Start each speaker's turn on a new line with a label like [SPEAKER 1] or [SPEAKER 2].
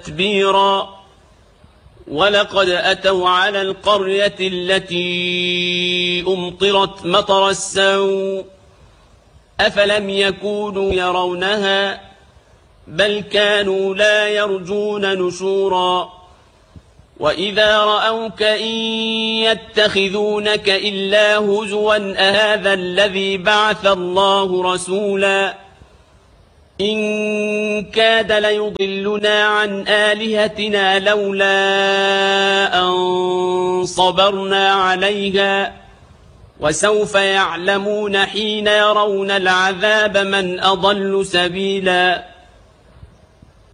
[SPEAKER 1] تتبيرا ولقد أتوا على القرية التي أمطرت مطر السوء أفلم يكونوا يرونها بل كانوا لا يرجون نشورا وإذا رأوك إن يتخذونك إلا هزوا أهذا الذي بعث الله رسولا إن كاد ليضلنا عن آلهتنا لولا أن صبرنا عليها وسوف يعلمون حين يرون العذاب من أضل سبيلا.